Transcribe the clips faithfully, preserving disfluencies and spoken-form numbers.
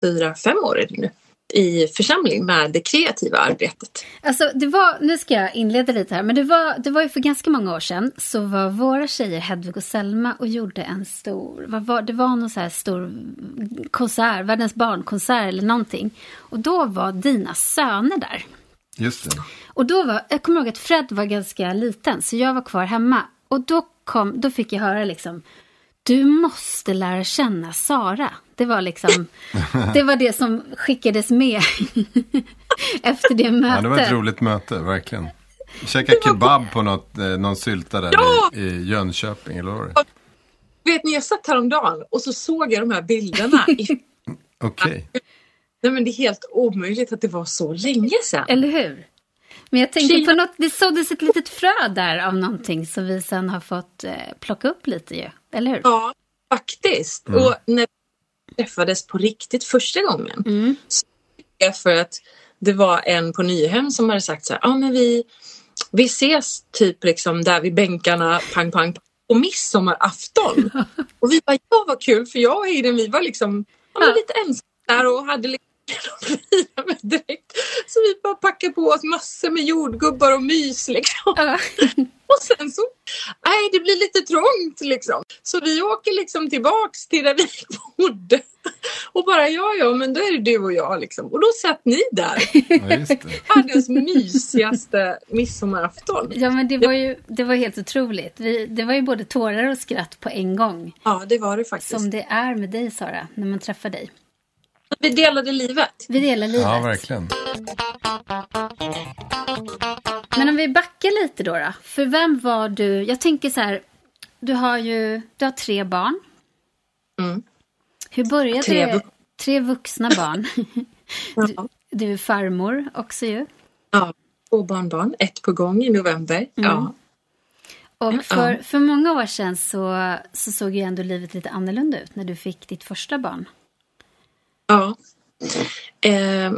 fyra, fem år är det nu i församling med det kreativa arbetet. Alltså det var, nu ska jag inleda lite här, men det var, det var ju för ganska många år sedan så var våra tjejer Hedvig och Selma och gjorde en stor, vad var, det var någon så här stor konsert, världens barnkonsert eller någonting. Och då var dina söner där. Just det. Och då var, jag kommer ihåg att Fred var ganska liten så jag var kvar hemma. Och då, kom, då fick jag höra liksom, du måste lära känna Sara. Det var liksom, det var det som skickades med efter det mötet. Ja, det var ett roligt möte, verkligen. Käka kebab på något, eh, någon sylta där ja! i, i Jönköping, eller vad det? Vet ni, jag satt häromdagen och så såg jag de här bilderna. Okej. Okay. Nej, men det är helt omöjligt att det var så länge sedan. Eller hur? Men jag tänker på något, det såddes ett litet frö där av någonting som vi sen har fått eh, plocka upp lite ju, eller hur? Ja, faktiskt. Mm. Och när vi träffades på riktigt första gången mm. så för att det var en på Nyhem som hade sagt så här, ja ah, men vi, vi ses typ liksom där vid bänkarna, pang pang, och midsommarafton. Och vi bara, ja vad kul, för jag och Hayden, vi var liksom ja, men lite ensamma där och hade liksom med direkt. Så vi bara packade på oss massor med jordgubbar och mys liksom. Ja. Och sen så, nej det blir lite trångt liksom. Så vi åker liksom tillbaks till där vi bodde. Och bara, ja ja, men då är det du och jag liksom. Och då satt ni där. Ja, just det. Världens mysigaste midsommarafton. Ja, men det var ju det var helt otroligt. Vi, det var ju både tårar och skratt på en gång. Ja, det var det faktiskt. Som det är med dig, Sara, när man träffar dig. Vi delade livet. Vi delade livet. Ja, verkligen. Men om vi backar lite då, då. För vem var du? Jag tänker så här, du har ju du har tre barn. Mm. Hur började tre, det? Tre vuxna barn. Ja. Du, du är farmor också ju. Ja, två barnbarn. Ett på gång i november. Mm. Ja. Och för, för många år sedan så, så såg ju ändå livet lite annorlunda ut när du fick ditt första barn. Ja. Eh,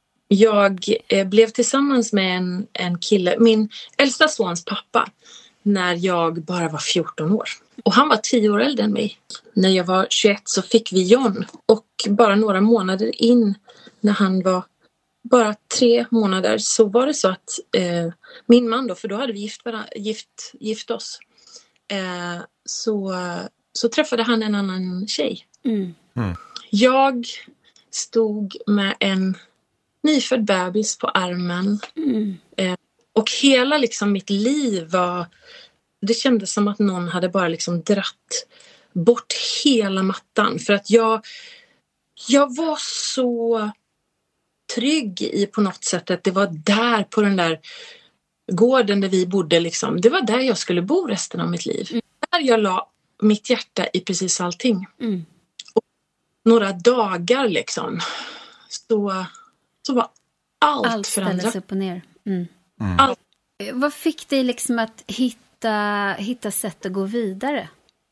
jag eh, blev tillsammans med en, en kille, min äldsta sons pappa, när jag bara var fjorton år. Och han var tio år äldre än mig. När jag var tjugoett så fick vi John. Och bara några månader in, när han var bara tre månader, så var det så att eh, min man då, för då hade vi gift, gift, gift oss. Eh, så, så träffade han en annan tjej. Mm. Mm. Jag stod med en nyfödd bebis på armen. Mm. Eh, och hela liksom mitt liv var... Det kändes som att någon hade bara liksom dratt bort hela mattan. För att jag, jag var så trygg i på något sätt att det var där på den där gården där vi bodde. Liksom. Det var där jag skulle bo resten av mitt liv. Mm. Där jag la mitt hjärta i precis allting. Mm. Och några dagar liksom så, så var allt, allt förändrat. ställdes upp och ner. Mm. Mm. Allt. Vad fick dig liksom att hitta, hitta sätt att gå vidare?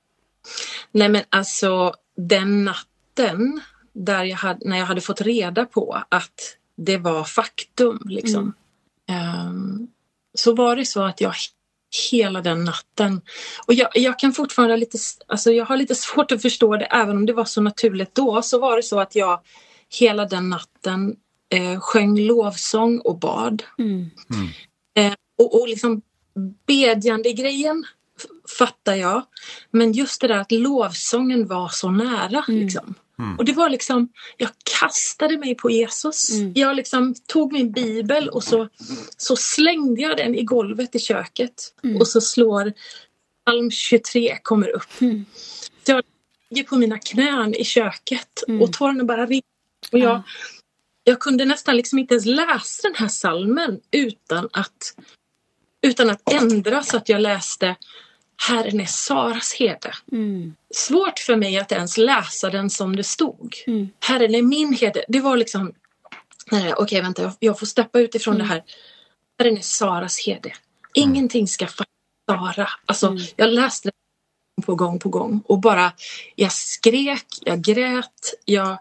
Nej men alltså den natten där jag hade, när jag hade fått reda på att det var faktum liksom. Mm. Um, så var det så att jag hela den natten, och jag, jag kan fortfarande lite, alltså jag har lite svårt att förstå det, även om det var så naturligt då, så var det så att jag hela den natten eh, sjöng lovsång och bad. Mm. Mm. Eh, och, och liksom bedjande grejen fattar jag. Men just det där att lovsången var så nära. Mm. Liksom. Mm. Och det var liksom, jag kastade mig på Jesus. Mm. Jag liksom tog min bibel och så, så slängde jag den i golvet i köket. Mm. Och så slår psalm tjugotre kommer upp. Mm. Så jag ligger på mina knän i köket. Mm. Och tårarna bara rinner. Och jag, Ja. jag kunde nästan liksom inte ens läsa den här psalmen utan att Utan att ändra, så att jag läste Herren är Saras herde. Mm. Svårt för mig att ens läsa den som det stod. Mm. Herren är min herde. Det var liksom, nej, okej vänta, jag, jag får steppa utifrån Mm. det här. Herren är Saras herde. Ingenting ska fatta Sara. Alltså Mm. jag läste det på gång på gång. Och bara, jag skrek, jag grät, jag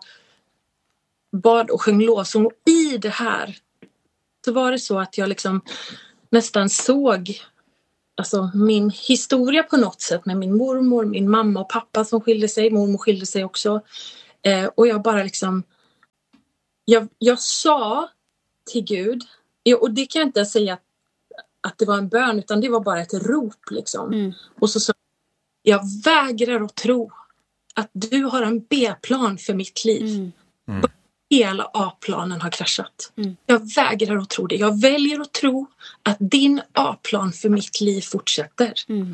bad och sjöng lovsång. Och i det här så var det så att jag liksom nästan såg alltså min historia på något sätt med min mormor, min mamma och pappa som skilde sig. Mormor skilde sig också. Eh, och jag bara liksom jag, jag sa till Gud, och det kan jag inte säga att, att det var en bön, utan det var bara ett rop liksom. Mm. Och så sa jag, vägrar att tro att du har en B-plan för mitt liv. Mm. Mm. Hela A-planen har kraschat. Mm. Jag vägrar att tro det. Jag väljer att tro att din A-plan för mitt liv fortsätter. Mm.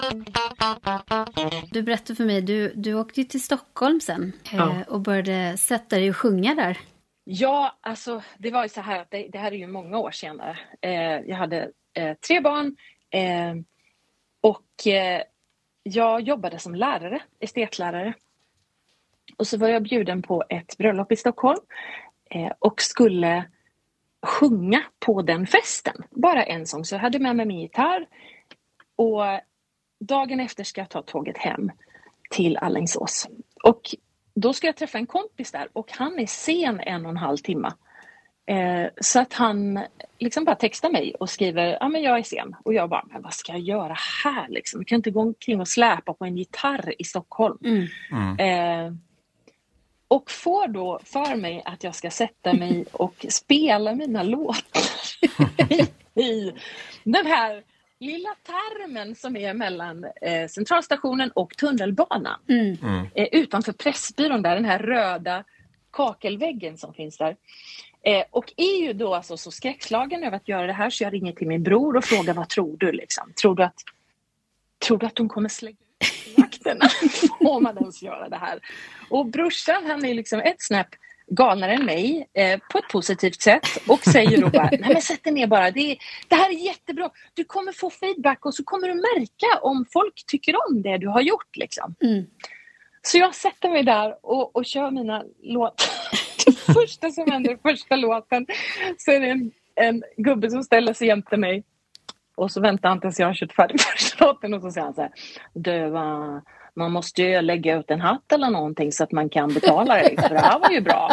Du berättade för mig, du, du åkte ju till Stockholm sen ja. eh, och började sätta dig och sjunga där. Ja, alltså det var ju så här att det, det här är ju många år senare. Eh, jag hade eh, tre barn eh, och eh, jag jobbade som lärare, estetlärare. Och så var jag bjuden på ett bröllop i Stockholm eh, och skulle sjunga på den festen. Bara en sång, så jag hade med mig min gitarr och dagen efter ska jag ta tåget hem till Alingsås. Och då ska jag träffa en kompis där och han är sen en och en halv timme. Eh, så att han liksom bara textar mig och skriver, ja men jag är sen. Och jag bara, men vad ska jag göra här liksom? Jag kan inte gå omkring och släpa på en gitarr i Stockholm. Mm. Mm. Eh, och får då för mig att jag ska sätta mig och spela mina låtar i den här lilla tarmen som är mellan eh, centralstationen och tunnelbanan. Mm. Mm. Eh, utanför Pressbyrån där, den här röda kakelväggen som finns där. Eh, och är ju då alltså så skräckslagen över att göra det här, så jag ringer till min bror och frågar, vad tror du liksom? Tror du att, tror du att de kommer slägga ut vakterna? Får man ens göra det här? Och brorsan, han är liksom ett snäpp galnare än mig eh, på ett positivt sätt och säger då bara, nej men sätt dig ner bara, det, det här är jättebra, du kommer få feedback och så kommer du märka om folk tycker om det du har gjort liksom. Mm. Så jag sätter mig där och, och kör mina låtar. Det första som händer, första låten, så är det en, en gubbe som ställer sig jämte mig och så väntar han tills jag har kört färdigt första låten och så säger han så här, du, uh, man måste ju lägga ut en hatt eller någonting så att man kan betala det, för det här var ju bra.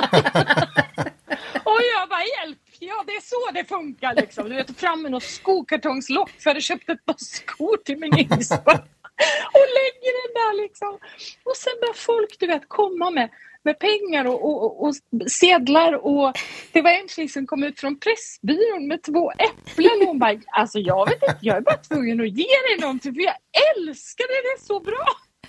Och jag bara, hjälp, ja det är så det funkar liksom. Du vet, fram med något skokartongslock för jag hade köpt ett par skor till min yngsta. Och lägger den där liksom. Och sen börjar folk, du vet, komma med, med pengar och, och, och sedlar. Och det var en tjej som kom ut från Pressbyrån med två äpplen. Och hon bara, alltså jag vet inte, jag är bara tvungen att ge dig någonting. För jag älskar det, det är så bra.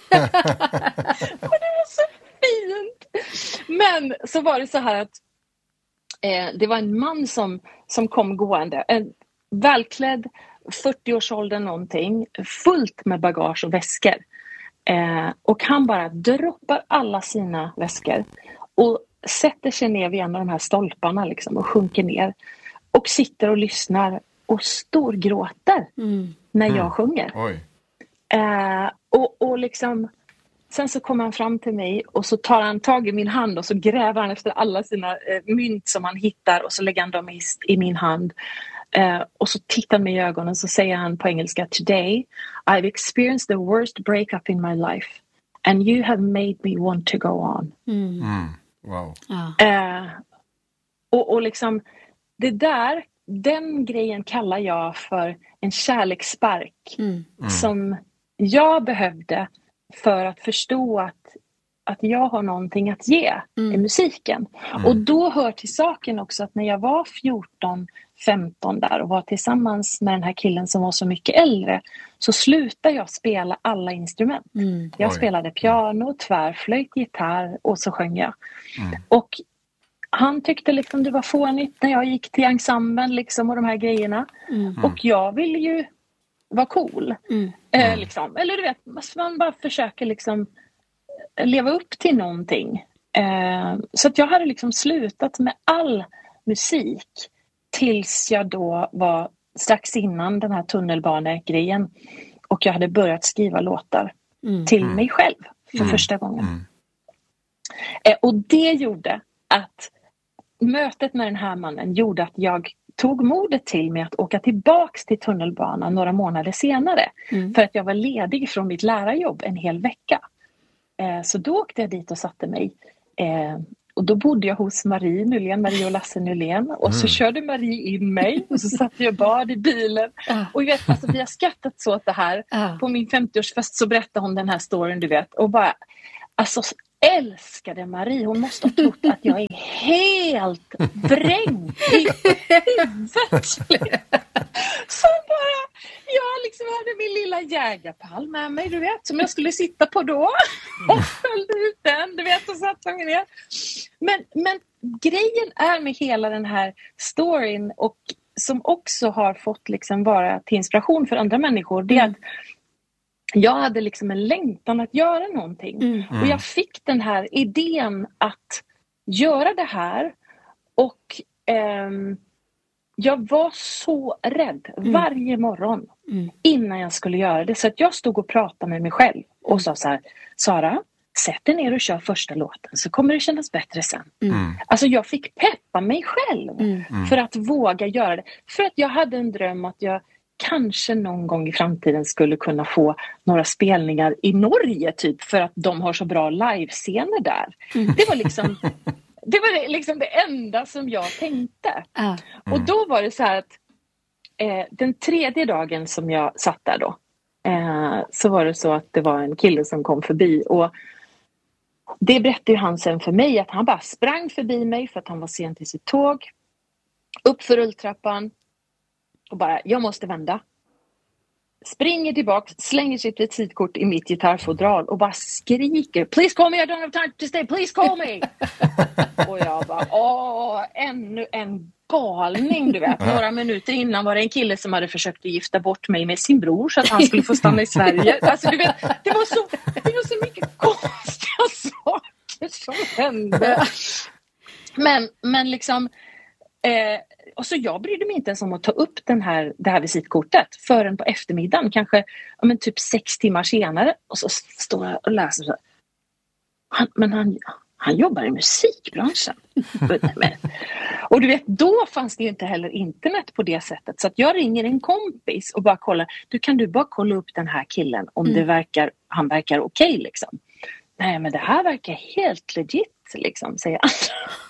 Och det var så fint. Men så var det så här att eh, det var en man som, som kom gående. En välklädd, fyrtioårsåldern någonting, fullt med bagage och väskor. Eh, och han bara droppar alla sina väskor och sätter sig ner vid en av de här stolparna liksom, och sjunker ner. Och sitter och lyssnar och storgråter mm. när jag mm. sjunger. Oj. Eh, och, och liksom, sen så kommer han fram till mig och så tar han tag i min hand och så gräver han efter alla sina eh, mynt som han hittar och så lägger han dem i, i min hand. Uh, och så tittar han mig i ögonen och så säger han på engelska, today I've experienced the worst breakup in my life and you have made me want to go on. Mm. Mm. Wow. Uh, och, och liksom det där, den grejen kallar jag för en kärleksspark mm. Mm. som jag behövde för att förstå att att jag har någonting att ge mm. i musiken. Mm. Och då hör till saken också att när jag var fjorton femton där och var tillsammans med den här killen som var så mycket äldre, så slutade jag spela alla instrument. Mm. Jag Oj. spelade piano, tvärflöjt, gitarr och så sjöng jag. Mm. Och han tyckte liksom det var fånigt när jag gick till ensemblen liksom och de här grejerna. Mm. Och jag ville ju vara cool. Mm. Eh, liksom. Eller du vet, man bara försöker liksom leva upp till någonting. Eh, så att jag hade liksom slutat med all musik tills jag då var strax innan den här tunnelbanegrejen och jag hade börjat skriva låtar mm. till mm. mig själv för mm. första gången. Mm. Eh, och det gjorde att mötet med den här mannen gjorde att jag tog modet till mig att åka tillbaks till tunnelbanan några månader senare mm. för att jag var ledig från mitt lärarjobb en hel vecka. Så då åkte jag dit och satte mig. Eh, och då bodde jag hos Marie Nylén, Marie och Lasse Nylén. Och så mm. körde Marie in mig. Och så satt jag bad i bilen. Uh. Och jag vet, alltså, vi har skrattat så åt det här. Uh. På min femtioårsfest så berättade hon den här storyn, du vet. Och bara, alltså älskade Marie. Hon måste ha trott att jag är helt vrängd i huvudet. Som bara, jag liksom hade min lilla jägarpall med mig, du vet, som jag skulle sitta på då. Och följde ut den, du vet, och satte mig ner. Men, men grejen är med hela den här storyn, och som också har fått liksom vara till inspiration för andra människor, det är att jag hade liksom en längtan att göra någonting. Mm. Och jag fick den här idén att göra det här. Och ehm, jag var så rädd mm. varje morgon mm. innan jag skulle göra det. Så att jag stod och pratade med mig själv och sa så här: Sara, sätt dig ner och kör första låten, så kommer det kännas bättre sen. Mm. Alltså jag fick peppa mig själv mm. för att våga göra det. För att jag hade en dröm att jag kanske någon gång i framtiden skulle kunna få några spelningar i Norge typ, för att de har så bra livescener där. Mm. Det var liksom det var liksom det enda som jag tänkte. Mm. Och då var det så här att eh, den tredje dagen som jag satt där då, eh, så var det så att det var en kille som kom förbi, och det berättade ju han sen för mig att han bara sprang förbi mig för att han var sen till sitt tåg, upp för rulltrappan och bara, jag måste vända. Springer tillbaka, slänger sitt visitkort i mitt gitarrfodral och bara skriker: Please call me, I don't have time to stay, please call me. Och jag bara, åh, ännu en galning, du vet. Några minuter innan var det en kille som hade försökt att gifta bort mig med sin bror så att han skulle få stanna i Sverige. Alltså du vet, det var så, det var så mycket konstiga saker som hände. Men, men liksom eh, och så jag brydde mig inte ens om att ta upp den här, det här visitkortet förrän på eftermiddagen, kanske ja, men typ sex timmar senare, och så står jag och läser så här. Han, men han, han jobbar i musikbranschen. Och du vet, då fanns det ju inte heller internet på det sättet, så att jag ringer en kompis och bara kollar, du kan du bara kolla upp den här killen om mm. det verkar, han verkar okej okay, liksom. Nej, men det här verkar helt legit liksom, säger han.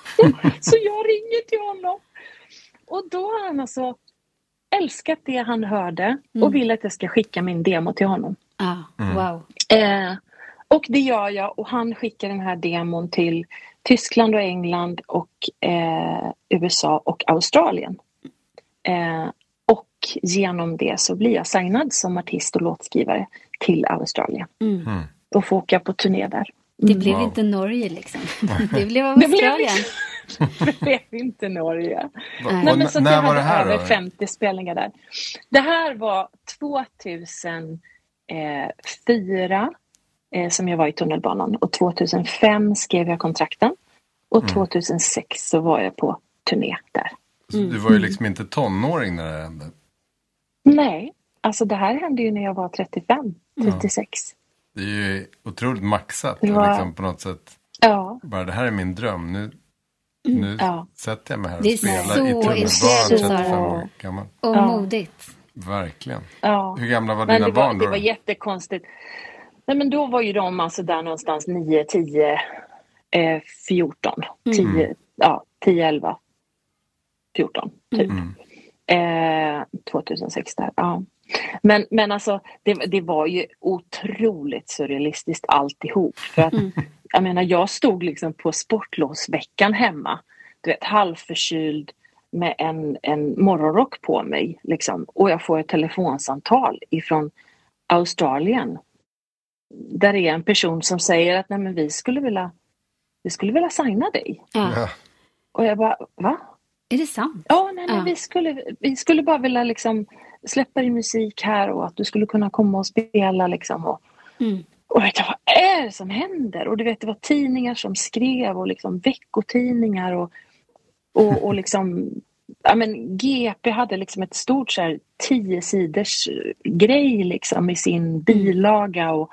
Så jag ringer till honom. Och då har han alltså älskat det han hörde mm. och vill att jag ska skicka min demo till honom. Ah, mm. Wow. Eh, och det gör jag, och han skickar den här demon till Tyskland och England och eh, U S A och Australien. Eh, och genom det så blir jag signad som artist och låtskrivare till Australien. Mm. Mm. Och får åka på turné där. Det blev wow. inte Norge liksom. Det blev Australien. Det blev inte Norge. Nej, Nej, men så när var det här över då? femtio spelningar där. Det här var tvåtusenfyra eh, som jag var i tunnelbanan. Och tvåtusenfem skrev jag kontrakten. Och mm. tvåtusensex så var jag på turné där. Så du var ju liksom inte tonåring när det hände? Nej, alltså det här hände ju när jag var trettiofem, trettiosex. Ja. Det är ju otroligt maxat var... liksom, på något sätt. Ja. Bara det här är min dröm. Nu, nu ja. sätter jag mig här och det är spelar så i tunnelbanan trettiofem år gammal. Och ja. modigt. Verkligen. Ja. Hur gamla var men dina det barn var, då? Det var jättekonstigt. Nej, men då var ju de alltså där någonstans nio, tio, fjorton. tio, ja, tio, elva, fjorton typ. Mm. Eh, tvåtusensex där, ja. Men, men alltså det, det var ju otroligt surrealistiskt alltihop. För att mm. jag menar, jag stod liksom på sportlovsveckan hemma, du vet, halvförkyld med en, en morgonrock på mig liksom, och jag får ett telefonsamtal ifrån Australien där är en person som säger att nej, men vi skulle vilja vi skulle vilja signa dig. Ja. Och jag bara, va? Är det sant? Ja, nej, nej, ja. vi skulle vi skulle bara vilja liksom släppa din musik här och att du skulle kunna komma och spela liksom. Och, mm. och vet du, vad är det som händer? Och du vet, det var tidningar som skrev och liksom veckotidningar och, och, och liksom, ja men G P hade liksom ett stort så här tio sidors grej liksom i sin bilaga och,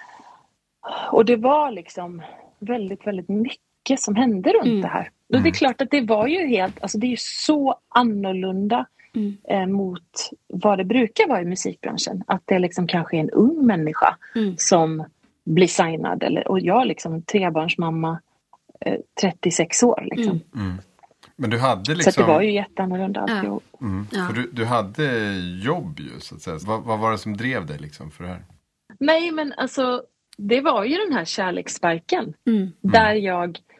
och det var liksom väldigt, väldigt mycket som hände runt mm. det här. Och det är klart att det var ju helt, alltså det är ju så annorlunda Mm. Eh, mot vad det brukar vara i musikbranschen. Att det liksom kanske är en ung människa mm. som blir signad. Eller, och jag liksom trebarnsmamma eh, trettiosex år. Liksom. Mm. Mm. Men du hade liksom... Så det var ju jätteannorlunda alltihop. Ja. Mm. Ja. För du, du hade jobb ju så att säga. Vad, vad var det som drev dig liksom för det här? Nej, men alltså det var ju den här kärlekssparken. Mm. Där jag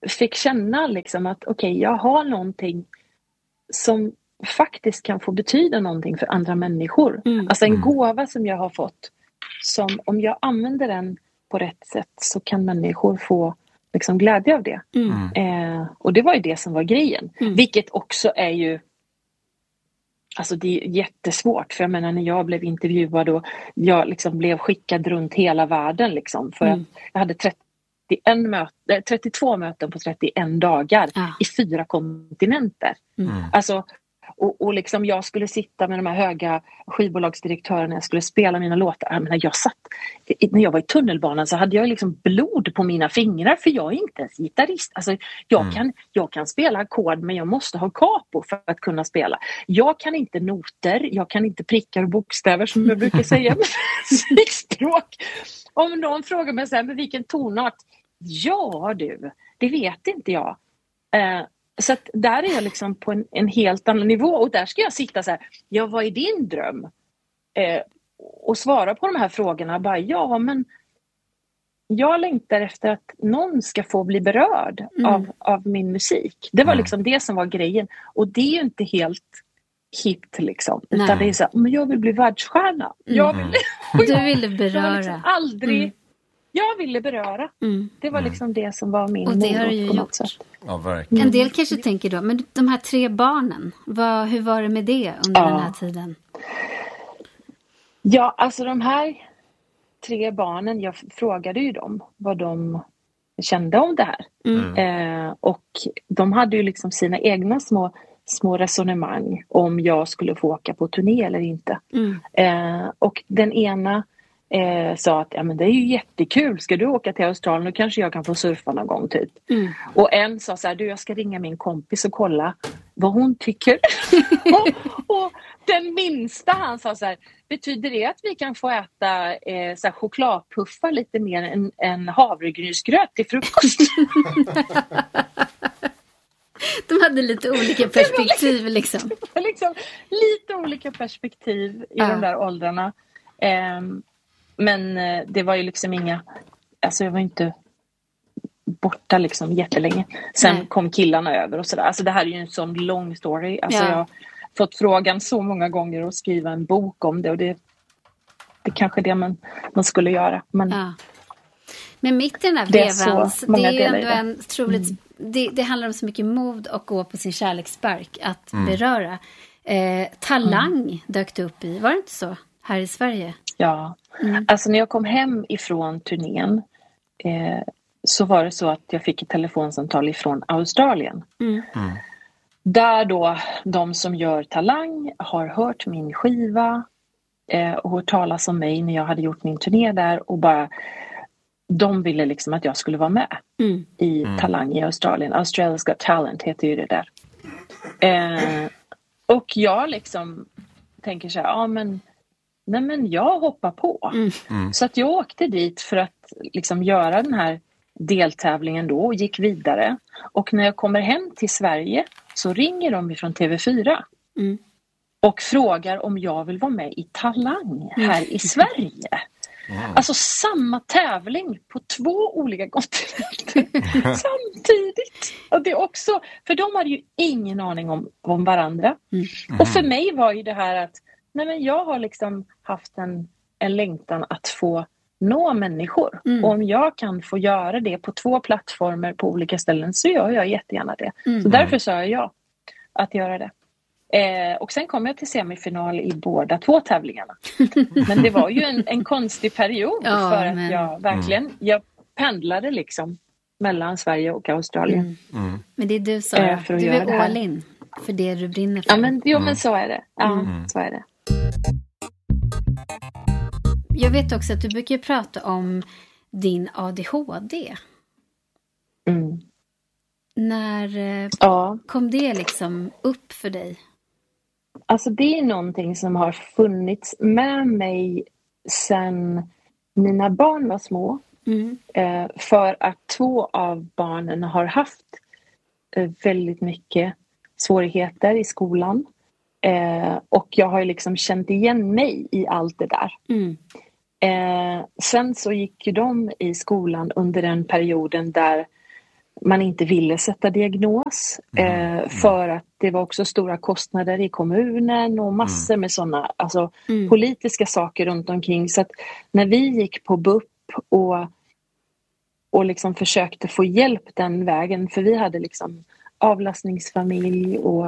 fick känna liksom att okej, okay, jag har någonting som faktiskt kan få betyda någonting för andra människor. Mm. Alltså en gåva som jag har fått, som om jag använder den på rätt sätt så kan människor få liksom glädje av det. Mm. Eh, och det var ju det som var grejen. Mm. Vilket också är ju, alltså det är jättesvårt, för jag menar när jag blev intervjuad och jag liksom blev skickad runt hela världen liksom, för mm. att jag hade trettioen möten, trettiotvå möten på trettioen dagar ah. i fyra kontinenter. Mm. Alltså Och, och liksom jag skulle sitta med de här höga skivbolagsdirektörerna, jag skulle spela mina låtar. Jag menar, jag satt, när jag var i tunnelbanan så hade jag liksom blod på mina fingrar, för jag är inte ens gitarrist. Alltså, jag, mm. kan, jag kan spela ackord, men jag måste ha capo för att kunna spela. Jag kan inte noter, jag kan inte prickar och bokstäver som jag brukar säga med musikspråk. Om någon frågar mig så här, men vilken tonart? Ja du, det vet inte jag. Eh, Så att där är jag liksom på en, en helt annan nivå. Och där ska jag sitta så här, ja, vad är din dröm? Eh, och svara på de här frågorna. Bara, ja, men jag längtar efter att någon ska få bli berörd mm. av, av min musik. Det var mm. liksom det som var grejen. Och det är ju inte helt hippt liksom. Utan Nej. det är så här, men jag vill bli världsstjärna. Mm. Jag vill, du ville beröra. Liksom aldrig... Mm. Jag ville beröra. Mm. Det var liksom det som var min och det har du ju på något gjort. sätt. Ja, verkligen. En del kanske tänker då, men de här tre barnen, vad, hur var det med det under ja. den här tiden? Ja, alltså de här tre barnen, jag frågade ju dem vad de kände om det här. Mm. Eh, och de hade ju liksom sina egna små, små resonemang om jag skulle få åka på turné eller inte. Mm. Eh, och den ena Eh, sa att ja, men det är ju jättekul, ska du åka till Australien, då kanske jag kan få surfa någon gång typ. Mm. Och en sa så här, du, jag ska ringa min kompis och kolla vad hon tycker. och, och den minsta, han sa så här, betyder det att vi kan få äta eh, så här, chokladpuffar lite mer än, än havregrynsgröt till frukost? De hade lite olika perspektiv liksom. liksom lite olika perspektiv i ja. de där åldrarna. Eh, Men det var ju liksom inga, alltså jag var inte borta liksom jättelänge. Sen Nej. kom killarna över och sådär. Alltså det här är ju en sån lång story. Alltså ja. jag har fått frågan så många gånger att skriva en bok om det. Och det, det är kanske det man, man skulle göra. Men, ja. Men mitt i den här vevan, det, det är ju ändå en troligt, mm. det, det handlar om så mycket mod att gå på sin kärlekspark. Att mm. beröra. Eh, talang mm. dök upp i, var det inte så? Här i Sverige? Ja, mm. alltså när jag kom hem ifrån turnén eh, så var det så att jag fick ett telefonsamtal ifrån Australien. Mm. Mm. Där då de som gör Talang har hört min skiva eh, och hört talas om mig när jag hade gjort min turné där, och bara de ville liksom att jag skulle vara med mm. i mm. Talang i Australien. Australia's Got Talent heter ju det där. Eh, och jag liksom tänker så här, ja men nej men jag hoppar på. Mm. Mm. Så att jag åkte dit för att liksom göra den här deltävlingen då och gick vidare. Och när jag kommer hem till Sverige så ringer de från T V fyra mm. och frågar om jag vill vara med i Talang här mm. i Sverige. Mm. Alltså samma tävling på två olika kontinenter samtidigt. Och det också, för de hade ju ingen aning om, om varandra. Mm. Och för mig var ju det här att nej men jag har liksom haft en, en längtan att få nå människor. Mm. Och om jag kan få göra det på två plattformar på olika ställen så gör jag jättegärna det. Mm. Så därför sa jag ja att göra det. Eh, och sen kom jag till semifinal i båda två tävlingarna. Men det var ju en, en konstig period ja, för att men... jag verkligen, mm. jag pendlade liksom mellan Sverige och Australien. Mm. Mm. Men det är du Sara, eh, du är all in för det du brinner för. Ja men, jo, men så är det. Ja, mm. så är det. Jag vet också att du brukar prata om din A D H D. Mm. När eh, ja. kom det liksom upp för dig? Alltså det är någonting som har funnits med mig sedan mina barn var små. Mm. Eh, för att två av barnen har haft eh, väldigt mycket svårigheter i skolan. Eh, och jag har ju liksom känt igen mig i allt det där. Mm. Eh, sen så gick ju de i skolan under den perioden där man inte ville sätta diagnos Mm. eh, för att det var också stora kostnader i kommunen och massor med sådana alltså, Mm. politiska saker runt omkring. Så att när vi gick på B U P och, och liksom försökte få hjälp den vägen, för vi hade liksom avlastningsfamilj och,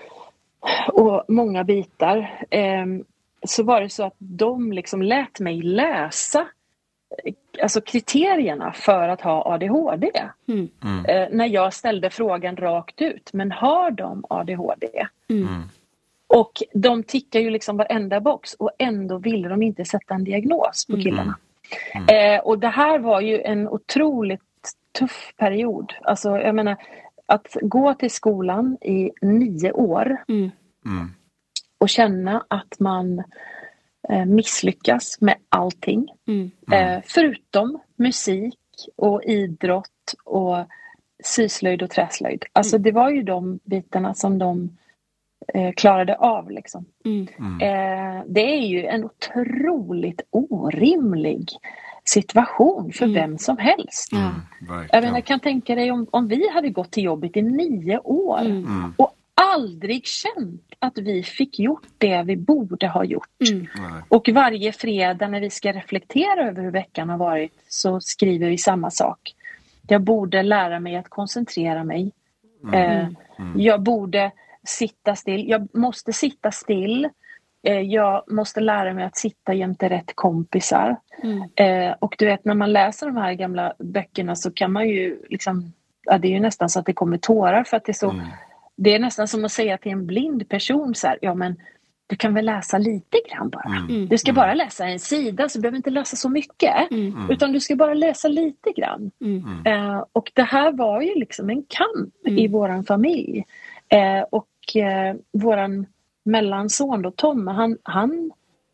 och många bitar, eh, så var det så att de liksom lät mig läsa alltså kriterierna för att ha A D H D. Mm. Mm. Eh, när jag ställde frågan rakt ut, men har de A D H D? Mm. Mm. Och de tickar ju liksom varenda box och ändå ville de inte sätta en diagnos på Mm. killarna. Mm. Eh, och det här var ju en otroligt tuff period. Alltså jag menar, att gå till skolan i nio år Mm. Mm. och känna att man eh, misslyckas med allting. Mm. Eh, förutom musik och idrott och syslöjd och träslöjd. Alltså Mm. det var ju de bitarna som de eh, klarade av liksom. Mm. Mm. Eh, det är ju en otroligt orimlig situation för Mm. vem som helst. Ja. Mm. Jag Verkligen. menar, kan tänka dig om, om vi hade gått till jobbet i nio år Mm. Mm. och aldrig känt att vi fick gjort det vi borde ha gjort. Mm. Nej. Och varje fredag när vi ska reflektera över hur veckan har varit så skriver vi samma sak. Jag borde lära mig att koncentrera mig. Eh, Mm. jag borde sitta still. Jag måste sitta still. Eh, jag måste lära mig att sitta jämte rätt kompisar. Mm. Eh, och du vet, när man läser de här gamla böckerna så kan man ju liksom, ja, det är ju nästan så att det kommer tårar för att det är så, Mm. det är nästan som att säga till en blind person så här, ja men du kan väl läsa lite grann bara. Mm. Du ska bara läsa en sida, så du behöver inte läsa så mycket. Mm. Utan du ska bara läsa lite grann. Mm. Eh, och det här var ju liksom en kamp Mm. i våran familj. Eh, och eh, våran mellanson då, Tom, han, han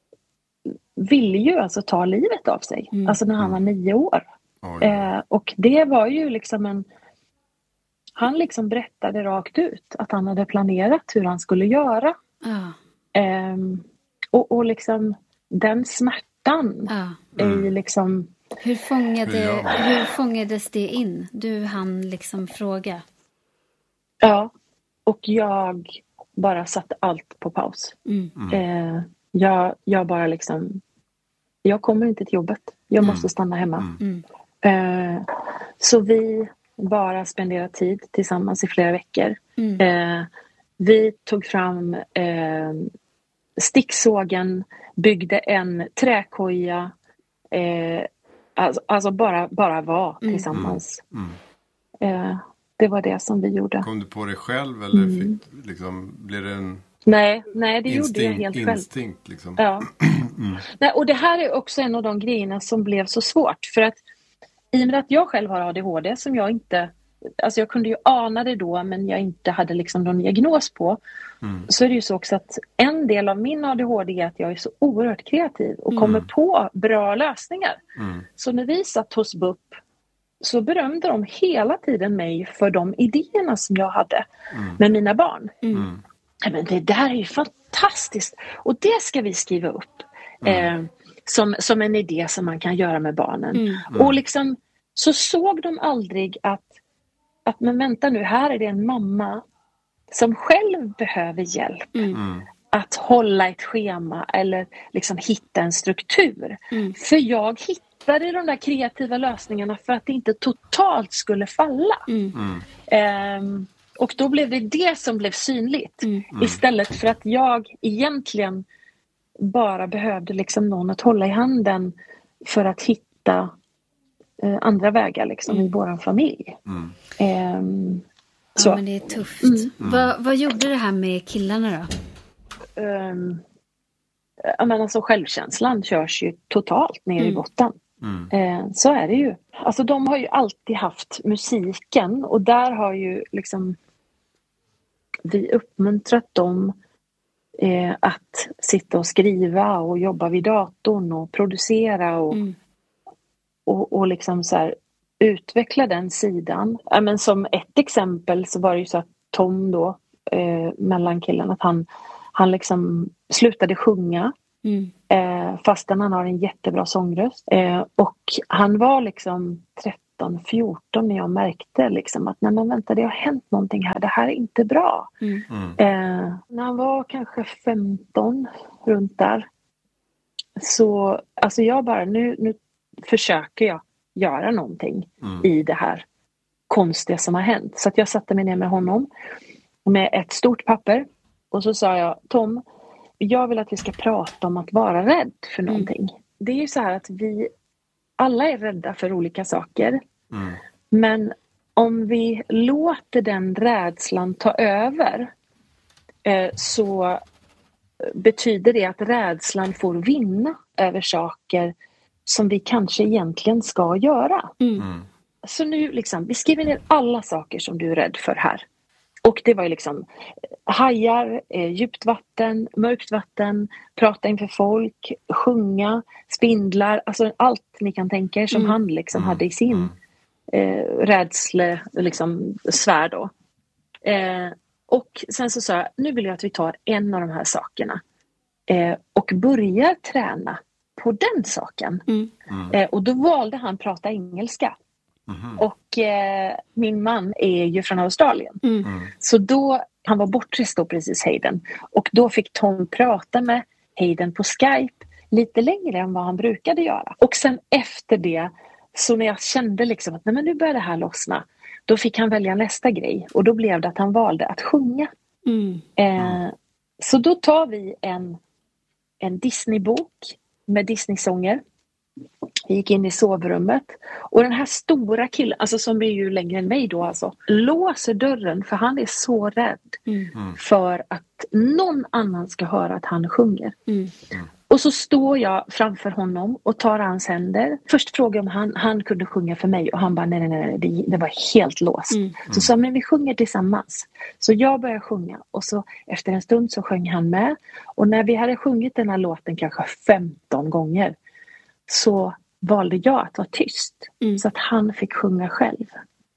ville ju alltså ta livet av sig. Mm. Alltså när han var nio år. Oj. Eh, och det var ju liksom en... Han liksom berättade rakt ut att han hade planerat hur han skulle göra. Ja. Ehm, och, och liksom den smärtan Ja. i liksom... Hur, fångade, Hur gör man? hur fångades det in? Du hann liksom fråga. Ja, och jag bara satte allt på paus. Mm. Eh, jag, jag bara liksom... Jag kommer inte till jobbet. Jag Mm. måste stanna hemma. Mm. Eh, så vi bara spenderade tid tillsammans i flera veckor. Mm. Eh, vi tog fram eh, sticksågen, byggde en träkoja. Eh, alltså, alltså bara, bara var Mm. tillsammans. Mm. Eh, det var det som vi gjorde. Kom du på det själv eller Mm. fick, liksom, blev det en Nej, nej det gjorde jag instinkt? helt själv. instinkt liksom? Ja. Nej, och det här är också en av de grejerna som blev så svårt. För att i och med att jag själv har A D H D som jag inte... Alltså jag kunde ju ana det då men jag inte hade liksom någon diagnos på. Mm. Så är det ju så också att en del av min A D H D är att jag är så oerhört kreativ och Mm. kommer på bra lösningar. Mm. Så när vi satt hos B U P så berömde de hela tiden mig för de idéerna som jag hade Mm. med mina barn. Mm. Ja, men det där är ju fantastiskt och det ska vi skriva upp Mm. eh, som, som en idé som man kan göra med barnen. Mm. Och liksom så såg de aldrig att, att men vänta nu, här är det en mamma som själv behöver hjälp Mm. Mm. att hålla ett schema eller liksom hitta en struktur. Mm. För jag hittade de där kreativa lösningarna för att det inte totalt skulle falla. Mm. Mm. Ehm, och då blev det det som blev synligt. Mm. Istället för att jag egentligen bara behövde liksom någon att hålla i handen för att hitta eh, andra vägar liksom, i vår familj. Mm. Ehm, så. Ja, men det är tufft. Mm. Vad, vad gjorde det här med killarna då? Um, jag menar, alltså, självkänslan körs ju totalt ner Mm. i botten. Mm. Eh, så är det ju. Alltså de har ju alltid haft musiken och där har ju liksom vi uppmuntrat dem eh, att sitta och skriva och jobba vid datorn och producera och, Mm. och, och liksom så här utveckla den sidan. Ja, men som ett exempel så var det ju så att Tom då, eh, mellankillen, att han, han liksom slutade sjunga. Eh, fastän han har en jättebra sångröst. Eh, och han var liksom tretton fjorton när jag märkte liksom att nej men vänta, det har hänt någonting här. Det här är inte bra. Mm. Mm. Eh, när han var kanske femton runt där. Så alltså jag bara nu, nu försöker jag göra någonting Mm. i det här konstiga som har hänt. Så att jag satte mig ner med honom med ett stort papper. Och så sa jag, Tom, jag vill att vi ska prata om att vara rädd för någonting. Mm. Det är ju så här att vi alla är rädda för olika saker. Mm. Men om vi låter den rädslan ta över eh, så betyder det att rädslan får vinna över saker som vi kanske egentligen ska göra. Mm. Mm. Så nu liksom, vi skriver ner alla saker som du är rädd för här. Och det var ju liksom hajar, eh, djupt vatten, mörkt vatten, prata inför folk, sjunga, spindlar, alltså allt ni kan tänka er som Mm. han liksom Mm. hade i sin eh, rädsle, liksom svärd då. Eh, och sen så sa jag, nu vill jag att vi tar en av de här sakerna eh, och börjar träna på den saken. Mm. Mm. Eh, och då valde han prata engelska. Mhm. Och eh, min man är ju från Australien. Mm. Mm. Så då, han var bortrest då precis, Hayden. Och då fick Tom prata med Hayden på Skype lite längre än vad han brukade göra. Och sen efter det, så när jag kände liksom att nej men nu börjar det här lossna. Då fick han välja nästa grej. Och då blev det att han valde att sjunga. Mm. Eh, så då tar vi en, en Disney-bok med Disney-sånger. Vi gick in i sovrummet och den här stora killen, alltså som är ju längre än mig då alltså, låser dörren för han är så rädd Mm. för att någon annan ska höra att han sjunger. Mm. Och så står jag framför honom och tar hans händer. Först frågade jag om han, han kunde sjunga för mig och han bara nej nej nej, det, det var helt låst. Mm. Så sa men vi sjunger tillsammans. Så jag började sjunga och så efter en stund så sjöng han med. Och när vi hade sjungit den här låten kanske femton gånger så valde jag att vara tyst. Mm. Så att han fick sjunga själv.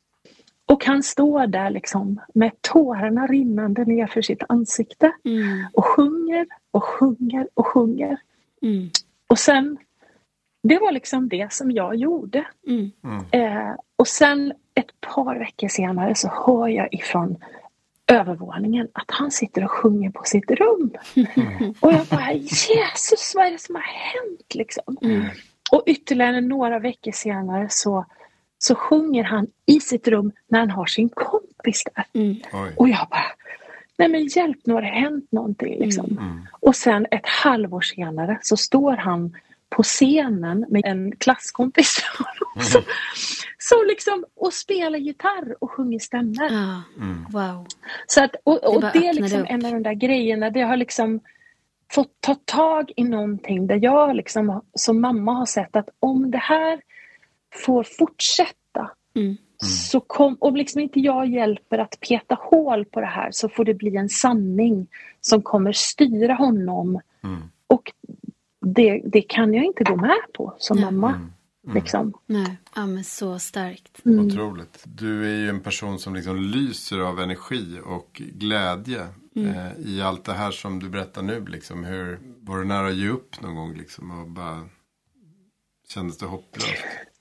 Och han står där liksom med tårarna rinnande ner för sitt ansikte. Mm. Och sjunger och sjunger och sjunger. Mm. Och sen, det var liksom det som jag gjorde. Mm. Mm. Eh, och sen ett par veckor senare så hör jag ifrån övervåningen att han sitter och sjunger på sitt rum. Mm. Och jag bara, Jesus, vad är det som har hänt liksom? Mm. Och ytterligare några veckor senare så, så sjunger han i sitt rum när han har sin kompis där. Mm. Oj. Och jag bara, nej men hjälp, nu har det hänt någonting liksom. Mm. Och sen ett halvår senare så står han på scenen med en klasskompis så, så liksom, och spelar gitarr och sjunger stämmer. Ja. Mm. Wow. Så att, och, och bara det är öppnade liksom upp. en av de där grejerna. Det har liksom fått ta tag i någonting där jag liksom, som mamma har sett att om det här får fortsätta Mm. så kom, om liksom inte jag hjälper att peta hål på det här så får det bli en sanning som kommer styra honom. Mm. Och det, det kan jag inte gå med på som Nej. mamma. Mm. Mm. Liksom. Nej, ja men så starkt. Mm. Otroligt. Du är ju en person som liksom lyser av energi och glädje Mm. eh, i allt det här som du berättar nu. Liksom. Hur, var du nära att ge upp någon gång liksom, och bara kändes det hopplöst?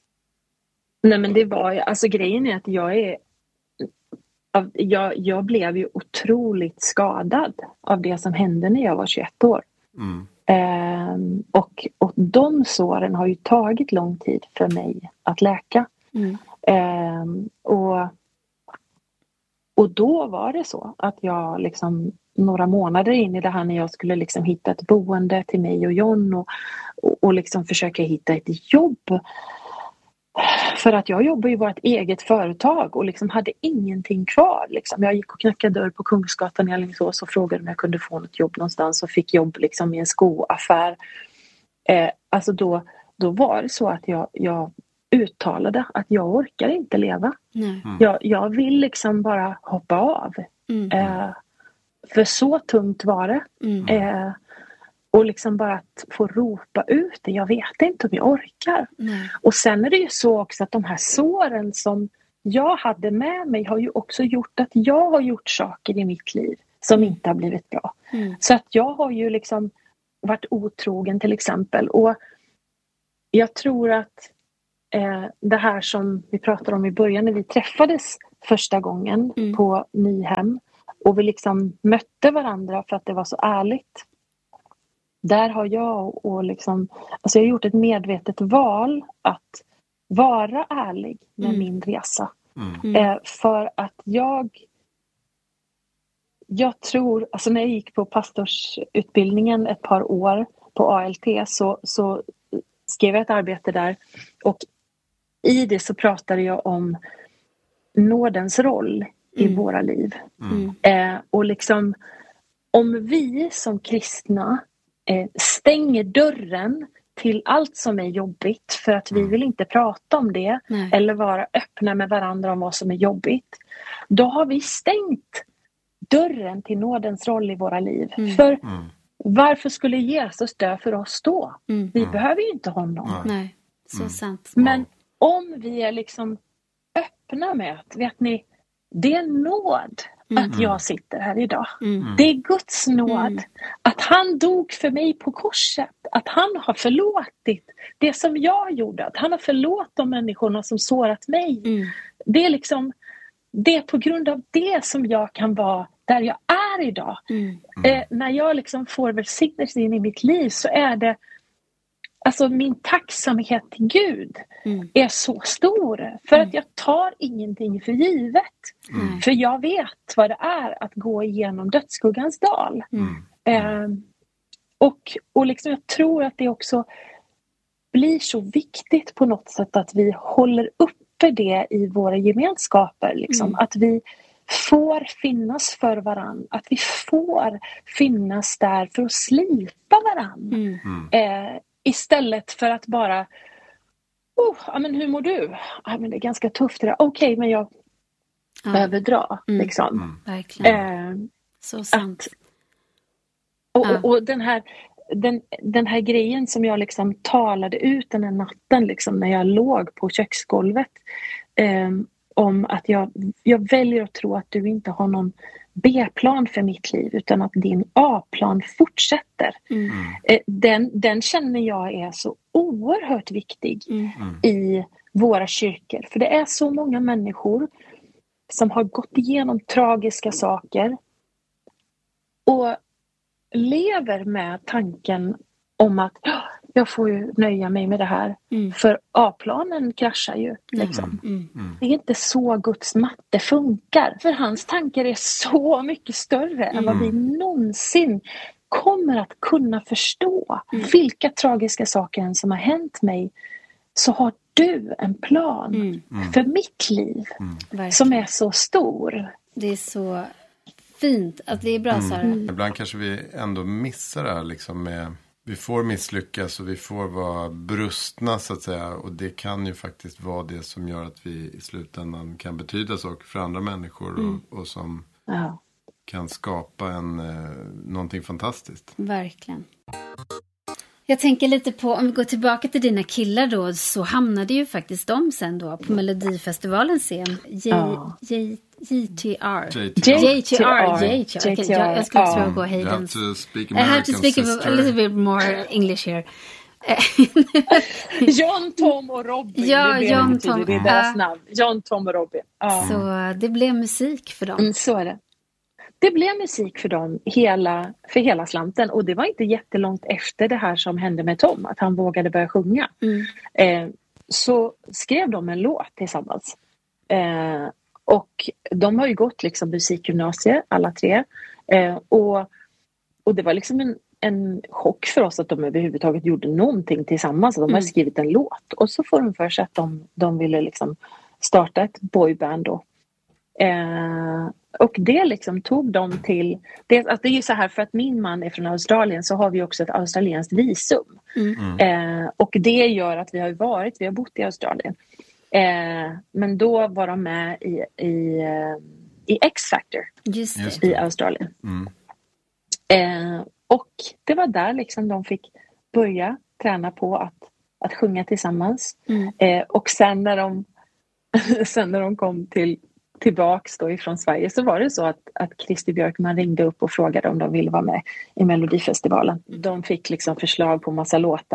Nej men det var ju, alltså grejen är att jag är av- jag, jag blev ju otroligt skadad av det som hände när jag var tjugoett år. Mm. Ehm, och, och de såren har ju tagit lång tid för mig att läka. Mm. Ehm, och, och då var det så att jag liksom några månader in i det här när jag skulle liksom hitta ett boende till mig och John och, och, och liksom försöka hitta ett jobb. För att jag jobbar i vårt eget företag och liksom hade ingenting kvar. Liksom. Jag gick och knackade dörr på Kungsgatan i Alingsås och frågade om jag kunde få något jobb någonstans och fick jobb liksom i en skoaffär. Eh, alltså då, då var det så att jag, jag uttalade att jag orkar inte leva. Nej. Mm. Jag, jag vill liksom bara hoppa av. Mm. Eh, för så tungt var det. Mm. Eh, och liksom bara att få ropa ut det. Jag vet inte om jag orkar. Nej. Och sen är det ju så också att de här såren som jag hade med mig har ju också gjort att jag har gjort saker i mitt liv som inte har blivit bra. Mm. Så att jag har ju liksom varit otrogen till exempel. Och jag tror att eh, det här som vi pratade om i början när vi träffades första gången Mm. på Nyhem. Och vi liksom mötte varandra för att det var så ärligt. Där har jag och liksom, alltså jag har gjort ett medvetet val att vara ärlig med Mm. min resa. Mm. Eh, för att jag jag tror, alltså när jag gick på pastorsutbildningen ett par år på A L T så, så skrev jag ett arbete där, och i det så pratade jag om nådens roll i Mm. våra liv. Mm. Eh, och liksom om vi som kristna eh, stänger dörren till allt som är jobbigt för att vi vill inte prata om det Nej. eller vara öppna med varandra om vad som är jobbigt, då har vi stängt dörren till nådens roll i våra liv. Mm. För Mm. varför skulle Jesus dö för oss då? Mm. Vi Mm. behöver ju inte honom. Nej. Nej, så Mm. sant. Men om vi är liksom öppna med att, vet ni, det är nåd Mm. att jag sitter här idag. Mm. Det är Guds nåd Mm. att han dog för mig på korset. Att han har förlåtit det som jag gjorde. Att han har förlåtit de människorna som sårat mig. Mm. Det är liksom, det är på grund av det som jag kan vara där jag är idag. Mm. Eh, när jag liksom får välsignelse in i mitt liv så är det, alltså min tacksamhet till Gud Mm. är så stor. För Mm. att jag tar ingenting för givet. Mm. För jag vet vad det är att gå igenom dödsskuggans dal. Mm. Eh, och och liksom jag tror att det också blir så viktigt på något sätt att vi håller uppe det i våra gemenskaper. Liksom. Mm. Att vi får finnas för varann. Att vi får finnas där för att slipa varann. Mm. Mm. Eh, istället för att bara oh, ja, men hur mår du? Ja, men det är ganska tufft det där. Okej, okay, men jag Ja, behöver dra. Mm. Liksom. Mm. verkligen. Eh, Så sant. och, Ja. och, och den här Den, den här grejen som jag liksom talade ut den här natten liksom, när jag låg på köksgolvet eh, om att jag, jag väljer att tro att du inte har någon B-plan för mitt liv utan att din A-plan fortsätter. Mm. Eh, den, den känner jag är så oerhört viktig Mm. Mm. i våra kyrkor. För det är så många människor som har gått igenom tragiska saker och lever med tanken om att "Ja, jag får ju nöja mig med det här." Mm. För A-planen kraschar ju. Liksom. Mm. Mm. Det är inte så Guds matte funkar. För hans tankar är så mycket större än vad vi någonsin kommer att kunna förstå. Mm. Vilka tragiska saker än som har hänt mig, så har du en plan Mm. Mm. för mitt liv Verkligen. som är så stor. Det är så fint att det är bra, Sara. Mm. Ibland kanske vi ändå missar det här liksom med, vi får misslyckas och vi får vara brustna så att säga, och det kan ju faktiskt vara det som gör att vi i slutändan kan betyda saker för andra människor Mm. och, och som Ja. kan skapa en, eh, någonting fantastiskt. Verkligen. Jag tänker lite på, om vi går tillbaka till dina killar då, så hamnade ju faktiskt de sen då på Melodifestivalens scen. J, Ja. J, JTR. J J- JTR. JTR. Okej, jag, jag skulle Ja. svara på You have Haydens. to speak I have American to speak a, a sister. little bit more English here. John, Tom och Robin. Ja, det är det John, det betyder, Tom. det är deras Ja. namn. John, Tom och Robin. Ja. Så det blev musik för dem. Mm, så är det. Det blev musik för dem hela, för hela slanten. Och det var inte jättelångt efter det här som hände med Tom. Att han vågade börja sjunga. Mm. Eh, så skrev de en låt tillsammans. Eh, och de har ju gått liksom musikgymnasiet, alla tre. Eh, och, och det var liksom en, en chock för oss att de överhuvudtaget gjorde någonting tillsammans. De har Mm. skrivit en låt. Och så får de för sig att de, de ville liksom starta ett boyband då. Eh, och det liksom tog dem till det, alltså det är ju så här, för att min man är från Australien så har vi också ett australienskt visum. Mm. Eh, och det gör att vi har varit, vi har bott i Australien. Eh, men då var de med i, i, eh, i X-Factor Just det. Just i Australien. Mm. Eh, och det var där liksom de fick börja träna på att, att sjunga tillsammans. Mm. Eh, och sen när de sen när de kom till tillbaks då ifrån Sverige så var det så att, att Christer Björkman ringde upp och frågade om de ville vara med i Melodifestivalen. De fick liksom förslag på massa låtar, men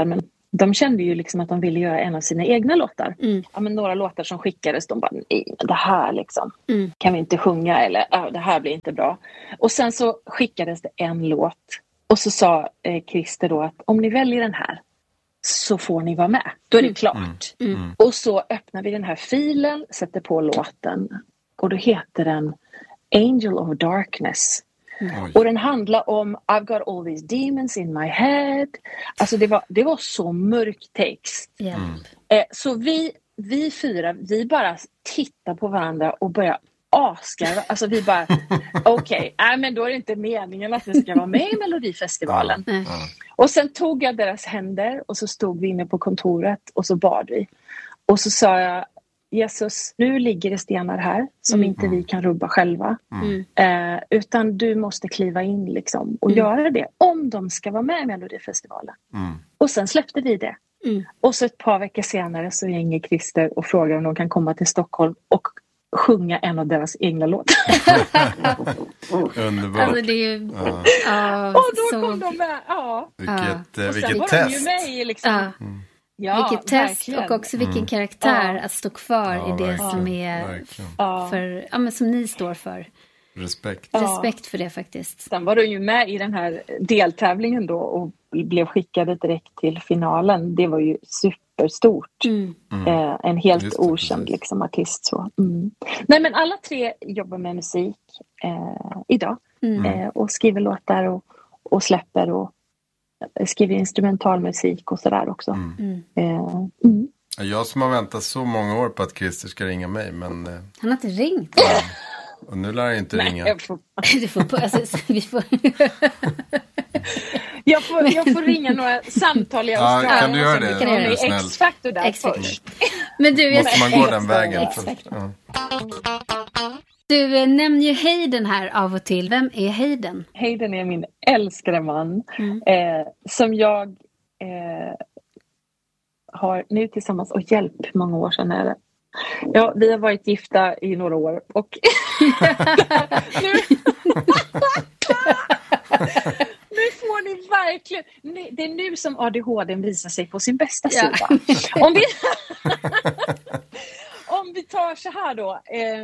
de kände ju liksom att de ville göra en av sina egna låtar. Mm. Ja, men några låtar som skickades, de bara, nej, det här liksom, Mm. kan vi inte sjunga, eller ja, det här blir inte bra. Och sen så skickades det en låt. Och så sa eh, Christer då att om ni väljer den här så får ni vara med. Då är det Mm. klart. Mm. Mm. Och så öppnar vi den här filen, sätter på låten. Och då heter den Angel of Darkness. Oj. Och den handlar om I've got all these demons in my head. Alltså det var, det var så mörk text. Hjälp. Mm. Eh, så vi, vi fyra, vi bara tittar på varandra och börjar asgarva. Alltså vi bara, okej, okay, men då är det inte meningen att vi ska vara med i Melodifestivalen. Mm. Ja. Och sen tog jag deras händer och så stod vi inne på kontoret och så bad vi. Och så sa jag, Jesus, nu ligger det stenar här som Mm. inte vi kan rubba själva. Mm. Eh, utan du måste kliva in liksom och Mm. göra det om de ska vara med i Melodifestivalen. Mm. Och sen släppte vi det. Mm. Och så ett par veckor senare så ringer Christer och frågar om de kan komma till Stockholm och sjunga en av deras egna låtar. Underbart. Alltså det är ju... Ja. Ja, Och då så... kom de med. Ja. Vilket, eh, Och sen vilket var de ju test. med i liksom... Ja. Ja, Vilket test verkligen. och också vilken Mm. karaktär Ja. att stå kvar Ja, i det verkligen, som är verkligen. Ja. för, ja, men som ni står för. Respekt. Ja. Respekt för det faktiskt. Sen var de ju med i den här deltävlingen då och blev skickade direkt till finalen. Det var ju superstort. Mm. Mm. Eh, en helt Just det, okänd precis. liksom, artist. Så. Mm. Nej, men alla tre jobbar med musik eh, idag. Mm. Eh, och skriver låtar och, och släpper och skriver instrumentalmusik och sådär också. Mm. Mm. Eh, mm. Jag som har väntat så många år på att Christer ska ringa mig, men eh, Han har inte ringt. och nu lär han inte ringa. jag, får, Du får på, alltså, vi får... jag, får, jag får ringa några samtal i Ja, Australien. kan du göra och sen det? blir det Kan du göra det? X-Factor där Exakt. först. Men du, jag... Måste man gå den vägen? Exakt. Ja. du eh, nämner ju Hayden här av och till. Vem är Hayden? Hayden är min älskade man. Mm. Eh, som jag eh, har nu tillsammans, och hjälp, många år sedan är det. Ja, vi har varit gifta i några år och nu, nu får ni verkligen, det är nu som A D H D visar sig på sin bästa Ja. sida. Om vi, om vi tar så här då, eh,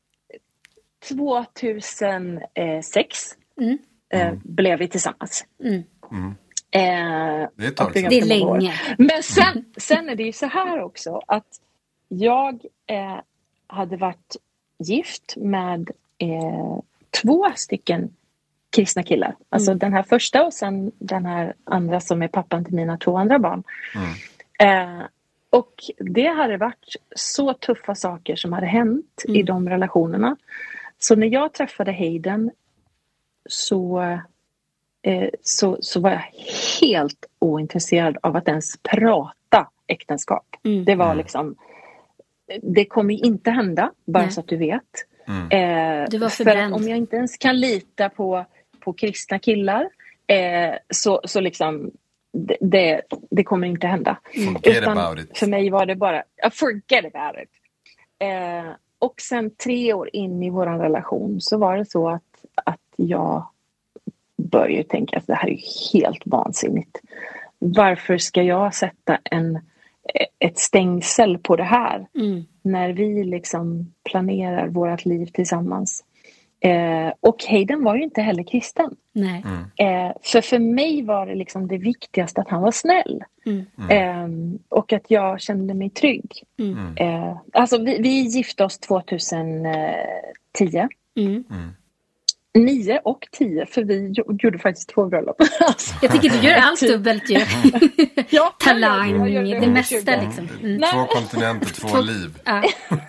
tvåtusensex Mm. eh, blev vi tillsammans. Mm. Mm. Eh, Det är ett tag och sedan. Det är ganska många år. länge. Men sen, sen är det ju så här också att jag eh, hade varit gift med eh, två stycken kristna killar. Alltså Mm. den här första och sen den här andra som är pappan till mina två andra barn. Mm. Eh, och det hade varit så tuffa saker som hade hänt Mm. i de relationerna. Så när jag träffade Hayden så, eh, så, så var jag helt ointresserad av att ens prata äktenskap. Mm. Det var Mm. liksom, det kommer ju inte hända, bara Nej. så att du vet. Mm. Eh, Du var för förbränd. att om jag inte ens kan lita på, på kristna killar eh, så, så liksom det, det, det kommer inte hända. Forget Utan about it. för mig var det bara, uh, forget about it. Eh, och sen tre år in i vår relation så var det så att, att jag började tänka att det här är helt vansinnigt. Varför ska jag sätta en, ett stängsel på det här Mm. när vi liksom planerar vårt liv tillsammans? Eh, och Hayden var ju inte heller kristen. Nej. Mm. Eh, för för mig var det liksom det viktigaste att han var snäll. Mm. Eh, och att jag kände mig trygg. Mm. Mm. Eh, alltså vi, vi gifte oss tjugohundratio. Mm. Mm. Nio och tio, för vi jo- gjorde faktiskt två bröllop. Alltså, Jag tycker du gör allt dubbelt ju. ja, Talang, jag gör det det mesta tjugo. liksom. Mm. Nej. Två kontinenter, två Två- liv. Ja.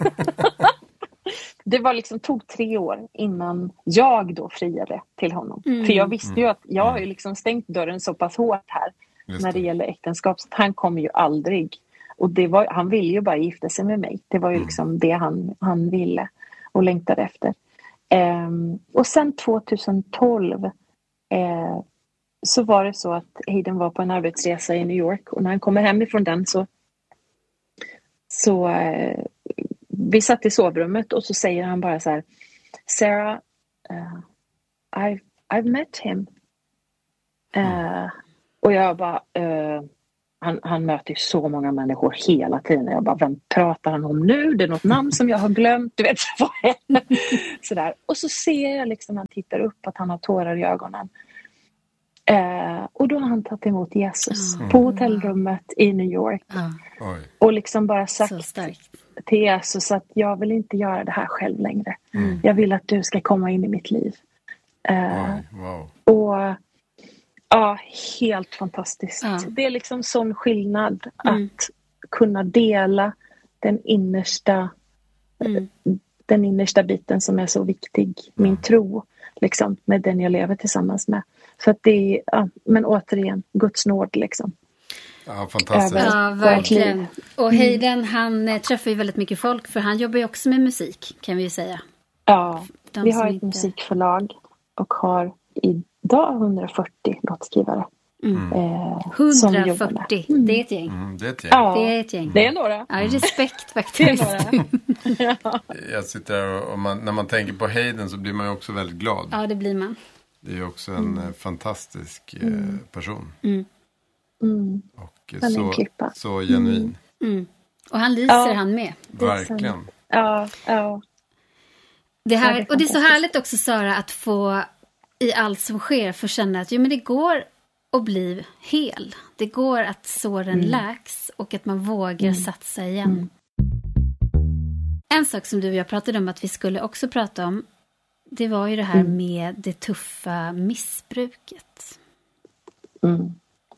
Det var liksom, tog tre år innan jag då friade till honom. Mm. För jag visste ju att jag har ju liksom stängt dörren så pass hårt här Just när det det. gäller äktenskap. Så han kommer ju aldrig. Och det var, han ville ju bara gifta sig med mig. Det var ju Mm. liksom det han, han ville och längtade efter. Ehm, och sen tjugotolv eh, så var det så att Hayden var på en arbetsresa i New York. Och när han kommer hem ifrån den så, så eh, vi satt i sovrummet och så säger han bara så här: Sarah, uh, I've, I've met him. Uh, och jag bara, uh, han, han möter ju så många människor hela tiden. Jag bara, vem pratar han om nu? Det är något namn som jag har glömt. Du vet, vad är det? Sådär. Och så ser jag liksom, han tittar upp, att han har tårar i ögonen. Eh, och då har han tagit emot Jesus mm. på hotellrummet i New York. Mm. Och liksom bara sagt till Jesus att jag vill inte göra det här själv längre. Mm. Jag vill att du ska komma in i mitt liv. Eh, Oj, wow. Och ja, helt fantastiskt. Ja. Det är liksom sån skillnad Mm. att kunna dela den innersta Mm. den innersta biten som är så viktig, min Mm. tro, liksom, med den jag lever tillsammans med. Så att det är, ja, men återigen, Guds nåd liksom. Ja, fantastiskt. Över- Ja, verkligen. Och Hayden, han eh, träffar ju väldigt mycket folk, för han jobbar ju också med musik, kan vi ju säga. Ja, De vi som har ett inte- musikförlag och har idag hundrafyrtio låtskrivare. Mm. Eh, som vi jobbar med. hundrafyrtio, Mm. det är ett gäng. Mm, det är ett gäng. Ja, Det är ett gäng. det är några. Ja, respekt Det är faktiskt. några. Ja. Jag sitter här och man, när man tänker på Hayden så blir man ju också väldigt glad. Ja, det blir man. Det är ju också en eh, fantastisk eh, person. Mm. Och eh, Han är en så, klippa. så genuin. Mm. Och han lyser Ja. han med. Det är Verkligen. Ja, ja. Det Ja, här, det är och det är så fantastiskt. härligt också, Sara, att få i allt som sker få känna att jo, men det går att bli hel. Det går att såren Mm. läks och att man vågar satsa igen. En sak som du och jag pratade om att vi skulle också prata om, det var ju det här Mm. med det tuffa missbruket. Mm.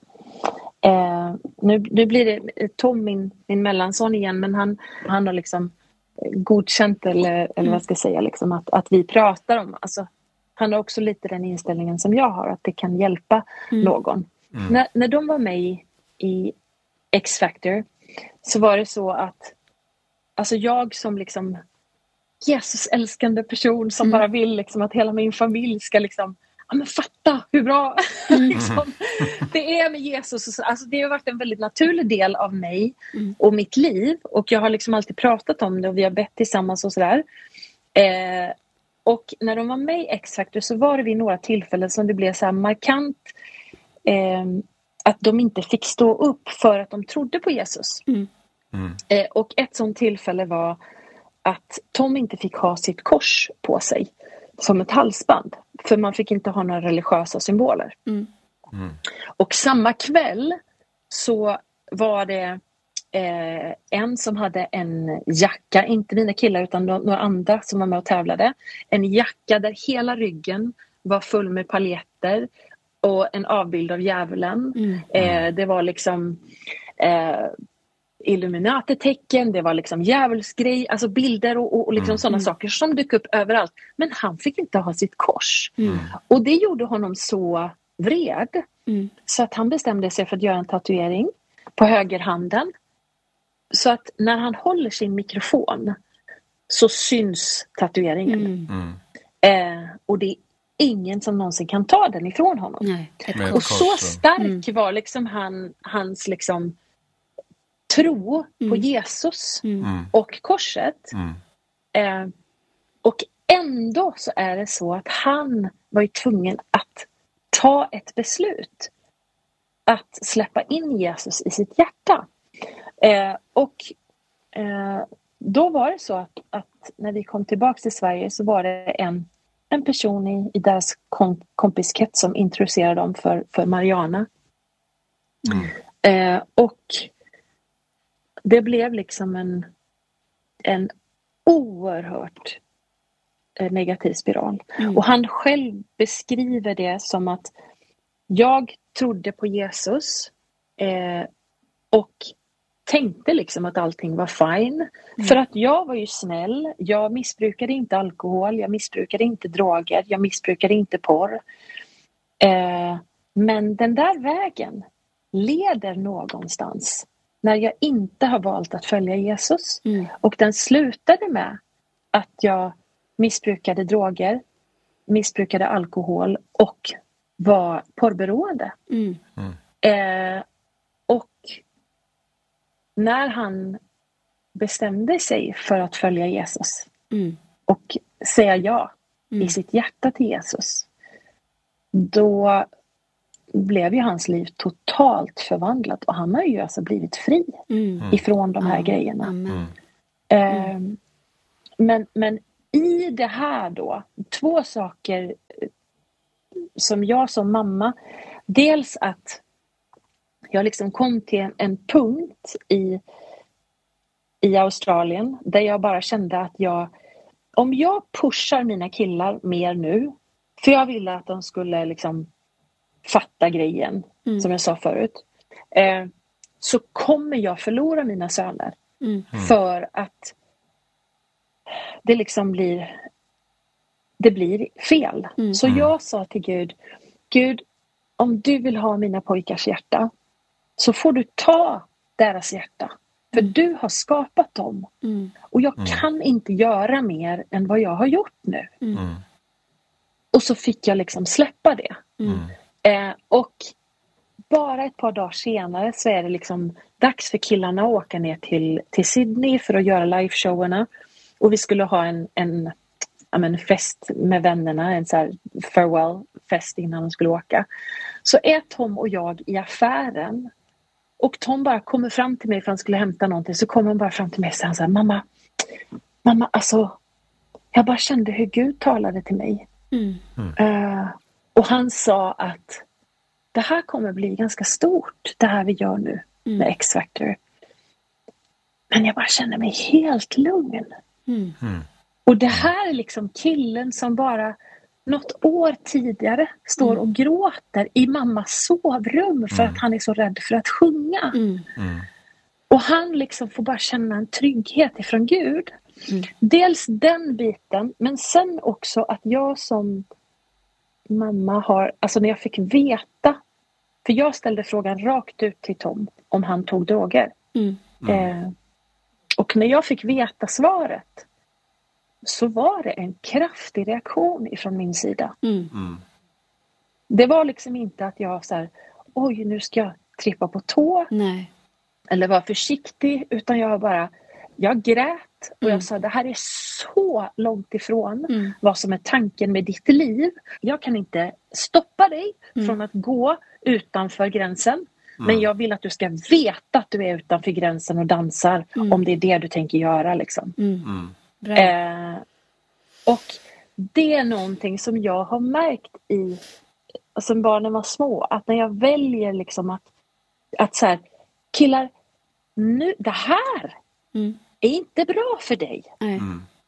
Eh, nu, nu blir det Tom, min, min mellanson igen, men han, han har liksom godkänt, eller, eller vad ska jag säga, liksom, att, att vi pratar om, alltså, han har också lite den inställningen som jag har, att det kan hjälpa Mm. någon. Mm. När, när de var med i, i X-Factor så var det så att, alltså jag som liksom Jesus älskande person som Mm. bara vill liksom att hela min familj ska liksom, ja men fatta hur bra liksom, det är med Jesus. Och så, alltså det har varit en väldigt naturlig del av mig Mm. och mitt liv. Och jag har liksom alltid pratat om det och vi har bett tillsammans och sådär. Eh, och när de var med i X-Factor så var det vid några tillfällen som det blev så här markant eh, att de inte fick stå upp för att de trodde på Jesus. Mm. Mm. Eh, och ett sånt tillfälle var att Tom inte fick ha sitt kors på sig som ett halsband. För man fick inte ha några religiösa symboler. Mm. Mm. Och samma kväll så var det eh, en som hade en jacka, inte mina killar utan no- några andra som var med och tävlade. En jacka där hela ryggen var full med paljetter och en avbild av djävulen. Mm. Eh, det var liksom eh, Illuminati-tecken, det var liksom djävulsgrej, alltså bilder och, och, och liksom Mm. sådana Mm. saker som dök upp överallt. Men han fick inte ha sitt kors. Mm. Och det gjorde honom så vred Mm. så att han bestämde sig för att göra en tatuering på högerhanden. Så att när han håller sin mikrofon så syns tatueringen. Mm. Mm. Eh, och det är ingen som någonsin kan ta den ifrån honom. Nej, ett Med- Och kors. så Kors, stark Mm. var liksom han, hans liksom tro på Mm. Jesus Mm. Mm. och korset. Mm. Eh, och ändå så är det så att han var ju tvungen att ta ett beslut. Att släppa in Jesus i sitt hjärta. Eh, och eh, då var det så att, att när vi kom tillbaka till Sverige så var det en, en person i, i deras kom, kompiskrets som introducerade dem för, för Mariana. Mm. Eh, och det blev liksom en, en oerhört eh, negativ spiral. Mm. Och han själv beskriver det som att jag trodde på Jesus eh, och tänkte liksom att allting var fine. Mm. För att jag var ju snäll, jag missbrukade inte alkohol, jag missbrukade inte droger, jag missbrukade inte porr. Eh, men den där vägen leder någonstans när jag inte har valt att följa Jesus. Mm. Och den slutade med att jag missbrukade droger, missbrukade alkohol och var porrberoende. Mm. Eh, och när han bestämde sig för att följa Jesus Mm. och säga ja Mm. i sitt hjärta till Jesus, då blev ju hans liv totalt förvandlat. Och han har ju alltså blivit fri Mm. ifrån de här Ja. grejerna. Amen. Eh, men, men i det här då, två saker som jag som mamma, dels att jag liksom kom till en, en punkt i, i Australien där jag bara kände att jag, om jag pushar mina killar mer nu, för jag ville att de skulle liksom fatta grejen, Mm. som jag sa förut, eh, så kommer jag förlora mina söner. Mm. För att det liksom blir det blir fel. Mm. Så jag sa till Gud, Gud, om du vill ha mina pojkars hjärta, så får du ta deras hjärta. För du har skapat dem. Mm. Och jag kan inte göra mer än vad jag har gjort nu. Mm. Och så fick jag liksom släppa det. Mm. Eh, och bara ett par dagar senare så är det liksom dags för killarna att åka ner till, till Sydney för att göra liveshowerna. Och vi skulle ha en, en, en fest med vännerna, en så här farewell fest innan de skulle åka. Så är Tom och jag i affären. Och Tom bara kommer fram till mig för han skulle hämta någonting. Så kommer han bara fram till mig och säger så här, mamma, mamma, alltså, jag bara kände hur Gud talade till mig. Mm. Uh, och han sa att det här kommer bli ganska stort, det här vi gör nu Mm. med X-Factor. Men jag bara känner mig helt lugn. Mm. Och det här är liksom killen som bara något år tidigare står och gråter i mammas sovrum för att han är så rädd för att sjunga. Mm. Och han liksom får bara känna en trygghet ifrån Gud. Mm. Dels den biten, men sen också att jag som mamma har, alltså när jag fick veta, för jag ställde frågan rakt ut till Tom om han tog droger. Mm. Eh, och när jag fick veta svaret så var det en kraftig reaktion ifrån min sida. Mm. Det var liksom inte att jag så här, oj nu ska jag trippa på tå Nej. eller vara försiktig, utan jag bara, jag grät och Mm. jag sa det här är så långt ifrån Mm. vad som är tanken med ditt liv. Jag kan inte stoppa dig Mm. från att gå utanför gränsen. Men jag vill att du ska veta att du är utanför gränsen och dansar Mm. om det är det du tänker göra liksom. Mm. Bra. Eh, och det är någonting som jag har märkt i, sen barnen var små, att när jag väljer liksom att, att så här, killar, nu, det här Mm. är inte bra för dig. Nej.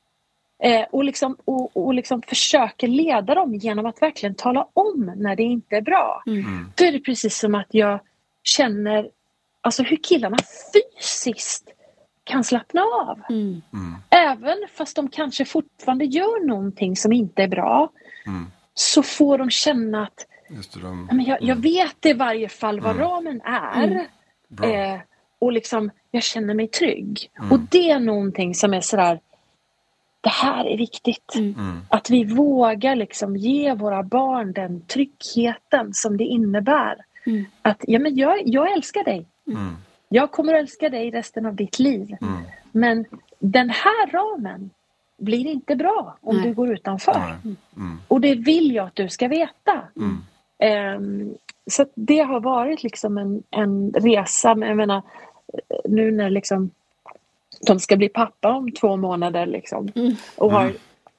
Eh, och, liksom, och, och liksom försöker leda dem genom att verkligen tala om när det inte är bra. Mm. Då är det precis som att jag känner alltså hur killarna fysiskt kan slappna av. Mm. Även fast de kanske fortfarande gör någonting som inte är bra, så får de känna att Just det, de, ja, men jag, jag vet i varje fall vad ramen är. Mm. Bra. Eh, och liksom jag känner mig trygg. Och det är någonting som är sådär, det här är viktigt. Mm. Att vi vågar liksom ge våra barn den tryggheten som det innebär. Mm. Att ja, men jag, jag älskar dig. Mm. Jag kommer att älska dig resten av ditt liv. Mm. Men den här ramen blir inte bra om Nej. du går utanför. Nej. Mm. Och det vill jag att du ska veta. Mm. Ehm, så att det har varit liksom en, en resa. Men jag menar, nu när liksom de ska bli pappa om två månader liksom, Mm. och har Mm.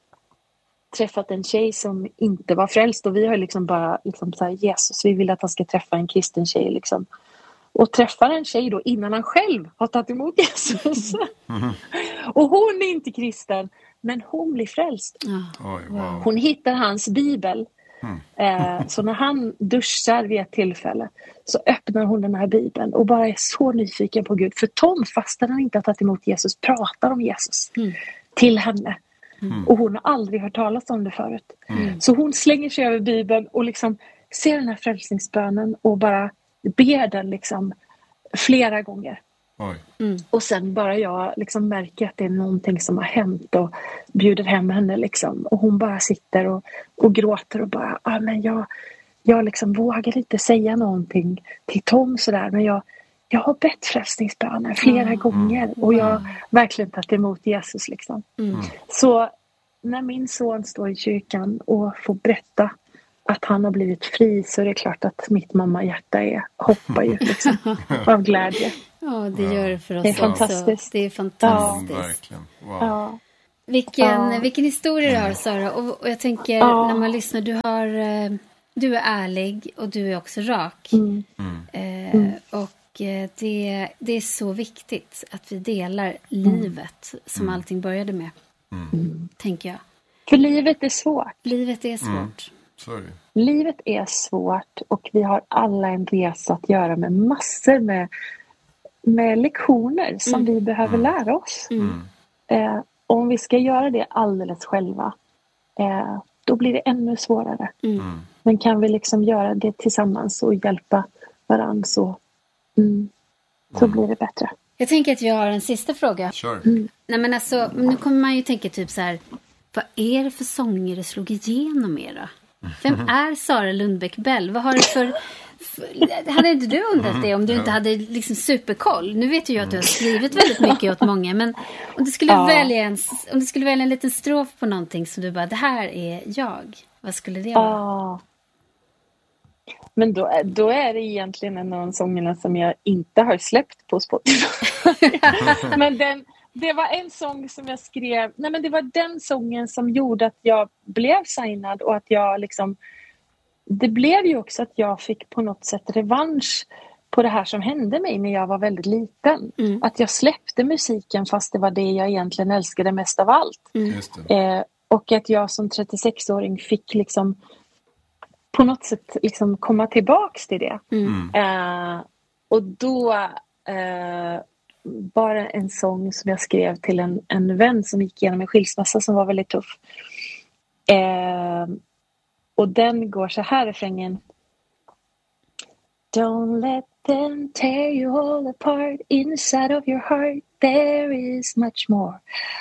träffat en tjej som inte var frälst, och vi har liksom bara liksom så här, Jesus, vi vill att han ska träffa en kristen tjej liksom. Och träffar en tjej då innan han själv har tagit emot Jesus. Mm. Och hon är inte kristen, men hon blir frälst. Ja. Oj, wow. Hon hittar hans bibel. Mm. Eh, så när han duschar vid ett tillfälle så öppnar hon den här bibeln och bara är så nyfiken på Gud. För Tom, fastän han inte har tagit emot Jesus, pratar om Jesus Mm. till henne. Mm. Och hon har aldrig hört talas om det förut. Mm. Så hon slänger sig över bibeln och liksom ser den här frälsningsbönen och bara ber den liksom flera gånger. Oj. Mm. Och sen bara jag liksom märker att det är någonting som har hänt och bjuder hem henne liksom. Och hon bara sitter och, och gråter och bara, ah, men jag, jag liksom vågar inte säga någonting till Tom sådär, men jag, jag har bett frälsningsbönen flera Mm. gånger och jag har verkligen tagit emot Jesus liksom. Mm. Så när min son står i kyrkan och får berätta att han har blivit fri, så är det klart att mitt mamma hjärta är, hoppar ju liksom av glädje. Ja, det gör det för oss. Det är också. fantastiskt. Det är fantastiskt. Ja, verkligen. Wow. Ja. Vilken, Ja. vilken historia du har, Sara. Och, och jag tänker, Ja. när man lyssnar, du har eh, du är ärlig och du är också rak. Mm. Eh, Mm. och eh, det, det är så viktigt att vi delar livet som allting började med. Mm. Tänker jag. För livet är svårt. Livet är svårt. Sorry. Livet är svårt och vi har alla en resa att göra med massor med, med lektioner som Mm. vi behöver lära oss. Mm. Eh, om vi ska göra det alldeles själva, eh, då blir det ännu svårare. Mm. Men kan vi liksom göra det tillsammans och hjälpa varandra, så, mm, så blir det bättre. Jag tänker att vi har en sista fråga. Kör. Nej, men alltså, nu kommer man ju tänka typ så här, vad är det för sånger det slog igenom er då? Vem är Sara Lundbäck Bell? Vad har du för, för... Hade inte du undrat det om du inte hade liksom superkoll? Nu vet ju jag att du har skrivit väldigt mycket åt många, men om du skulle Ja. välja en, om du skulle välja en liten strof på någonting som du bara, det här är jag. Vad skulle det vara? Ah. Men då, är- då är det egentligen en av de sångerna som jag inte har släppt på Spotify. Men den, det var en sång som jag skrev. Nej, men det var den sången som gjorde att jag blev signad och att jag liksom. Det blev ju också att jag fick på något sätt revansch på det här som hände mig när jag var väldigt liten. Mm. Att jag släppte musiken fast det var det jag egentligen älskade mest av allt. Just det. Eh, och att jag som trettiosexåring fick liksom på något sätt liksom komma tillbaks till det. Mm. Eh, och då eh, bara en sång som jag skrev till en, en vän som gick igenom en skilsmässa som var väldigt tuff. Eh, och den går så här, refrängen. Don't let them tear you all apart inside of your heart. There is much more